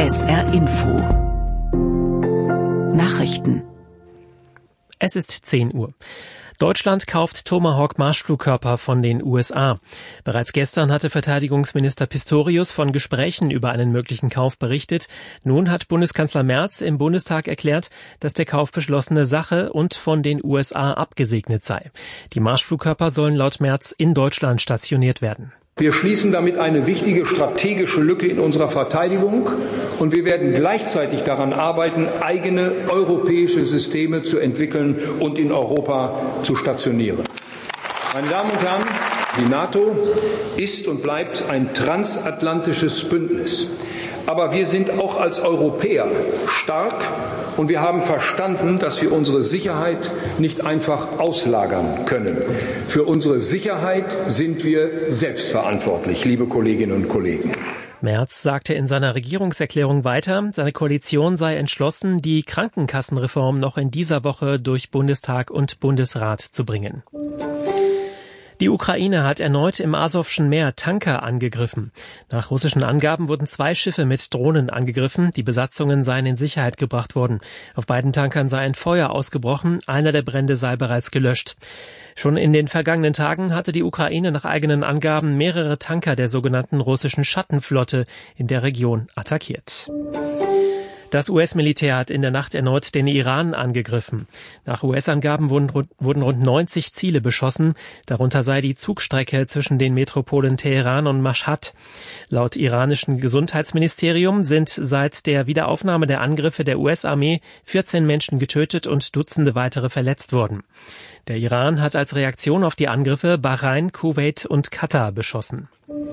SR Info. Nachrichten. Es ist 10 Uhr. Deutschland kauft Tomahawk-Marschflugkörper von den USA. Bereits gestern hatte Verteidigungsminister Pistorius von Gesprächen über einen möglichen Kauf berichtet. Nun hat Bundeskanzler Merz im Bundestag erklärt, dass der Kauf beschlossene Sache und von den USA abgesegnet sei. Die Marschflugkörper sollen laut Merz in Deutschland stationiert werden. Wir schließen damit eine wichtige strategische Lücke in unserer Verteidigung und wir werden gleichzeitig daran arbeiten, eigene europäische Systeme zu entwickeln und in Europa zu stationieren. Meine Damen und Herren, die NATO ist und bleibt ein transatlantisches Bündnis. Aber wir sind auch als Europäer stark und wir haben verstanden, dass wir unsere Sicherheit nicht einfach auslagern können. Für unsere Sicherheit sind wir selbstverantwortlich, liebe Kolleginnen und Kollegen. Merz sagte in seiner Regierungserklärung weiter, seine Koalition sei entschlossen, die Krankenkassenreform noch in dieser Woche durch Bundestag und Bundesrat zu bringen. Die Ukraine hat erneut im Asowschen Meer Tanker angegriffen. Nach russischen Angaben wurden 2 Schiffe mit Drohnen angegriffen. Die Besatzungen seien in Sicherheit gebracht worden. Auf beiden Tankern sei ein Feuer ausgebrochen. Einer der Brände sei bereits gelöscht. Schon in den vergangenen Tagen hatte die Ukraine nach eigenen Angaben mehrere Tanker der sogenannten russischen Schattenflotte in der Region attackiert. Das US-Militär hat in der Nacht erneut den Iran angegriffen. Nach US-Angaben wurden rund 90 Ziele beschossen. Darunter sei die Zugstrecke zwischen den Metropolen Teheran und Mashhad. Laut iranischen Gesundheitsministerium sind seit der Wiederaufnahme der Angriffe der US-Armee 14 Menschen getötet und Dutzende weitere verletzt worden. Der Iran hat als Reaktion auf die Angriffe Bahrain, Kuwait und Katar beschossen.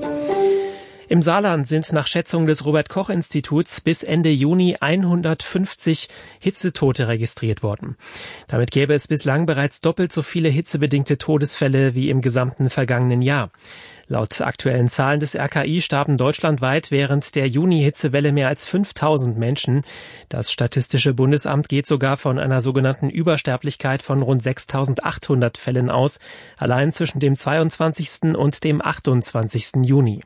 Im Saarland sind nach Schätzung des Robert-Koch-Instituts bis Ende Juni 150 Hitzetote registriert worden. Damit gäbe es bislang bereits doppelt so viele hitzebedingte Todesfälle wie im gesamten vergangenen Jahr. Laut aktuellen Zahlen des RKI starben deutschlandweit während der Juni-Hitzewelle mehr als 5000 Menschen. Das Statistische Bundesamt geht sogar von einer sogenannten Übersterblichkeit von rund 6800 Fällen aus, allein zwischen dem 22. und dem 28. Juni.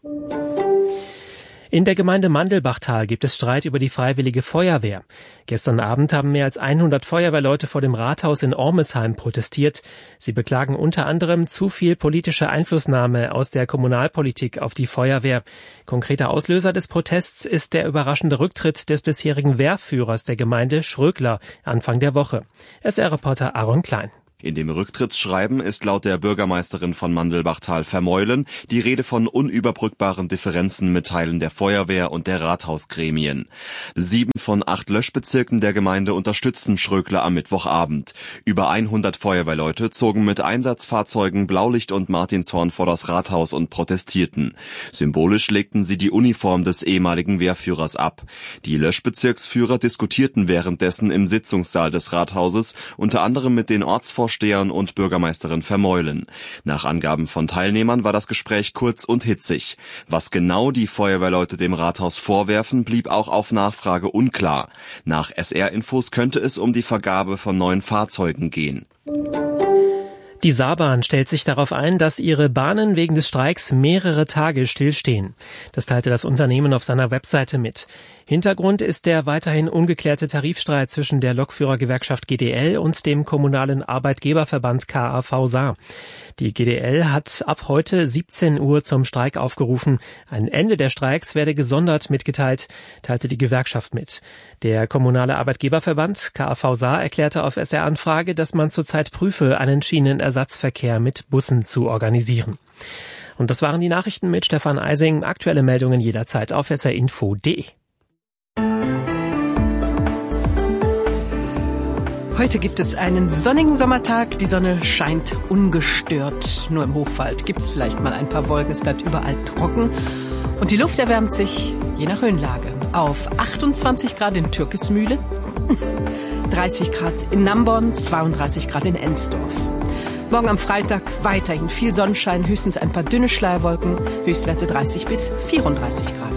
In der Gemeinde Mandelbachtal gibt es Streit über die Freiwillige Feuerwehr. Gestern Abend haben mehr als 100 Feuerwehrleute vor dem Rathaus in Ormesheim protestiert. Sie beklagen unter anderem zu viel politische Einflussnahme aus der Kommunalpolitik auf die Feuerwehr. Konkreter Auslöser des Protests ist der überraschende Rücktritt des bisherigen Wehrführers der Gemeinde, Schrögler, Anfang der Woche. SR-Reporter Aaron Klein. In dem Rücktrittsschreiben ist laut der Bürgermeisterin von Mandelbachtal-Vermeulen die Rede von unüberbrückbaren Differenzen mit Teilen der Feuerwehr und der Rathausgremien. 7 von 8 Löschbezirken der Gemeinde unterstützten Schrögler am Mittwochabend. Über 100 Feuerwehrleute zogen mit Einsatzfahrzeugen Blaulicht und Martinshorn vor das Rathaus und protestierten. Symbolisch legten sie die Uniform des ehemaligen Wehrführers ab. Die Löschbezirksführer diskutierten währenddessen im Sitzungssaal des Rathauses, unter anderem mit den Ortsvorstehern und Bürgermeisterin Vermeulen. Nach Angaben von Teilnehmern war das Gespräch kurz und hitzig. Was genau die Feuerwehrleute dem Rathaus vorwerfen, blieb auch auf Nachfrage unklar. Nach SR-Infos könnte es um die Vergabe von neuen Fahrzeugen gehen. Die Saarbahn stellt sich darauf ein, dass ihre Bahnen wegen des Streiks mehrere Tage stillstehen. Das teilte das Unternehmen auf seiner Webseite mit. Hintergrund ist der weiterhin ungeklärte Tarifstreit zwischen der Lokführergewerkschaft GDL und dem kommunalen Arbeitgeberverband KAV Saar. Die GDL hat ab heute 17 Uhr zum Streik aufgerufen. Ein Ende der Streiks werde gesondert mitgeteilt, teilte die Gewerkschaft mit. Der kommunale Arbeitgeberverband KAV Saar erklärte auf SR-Anfrage, dass man zurzeit prüfe, einen Schienenersatzverkehr mit Bussen zu organisieren. Und das waren die Nachrichten mit Stefan Eising. Aktuelle Meldungen jederzeit auf srinfo.de. Heute gibt es einen sonnigen Sommertag. Die Sonne scheint ungestört. Nur im Hochwald gibt es vielleicht mal ein paar Wolken. Es bleibt überall trocken. Und die Luft erwärmt sich, je nach Höhenlage, auf 28 Grad in Türkismühle, 30 Grad in Namborn, 32 Grad in Ensdorf. Morgen am Freitag weiterhin viel Sonnenschein, höchstens ein paar dünne Schleierwolken, Höchstwerte 30 bis 34 Grad.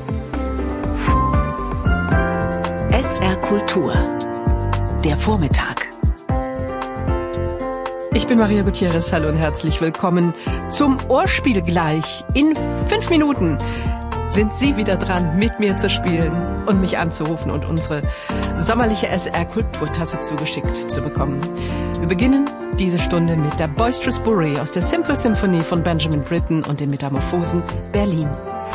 SR Kultur. Der Vormittag. Ich bin Maria Gutierrez, hallo und herzlich willkommen zum Ohrspiel gleich. In 5 Minuten sind Sie wieder dran, mit mir zu spielen und mich anzurufen und unsere sommerliche SR-Kulturtasse zugeschickt zu bekommen. Wir beginnen diese Stunde mit der Boisterous Bourrée aus der Simple Symphony von Benjamin Britten und den Metamorphosen Berlin.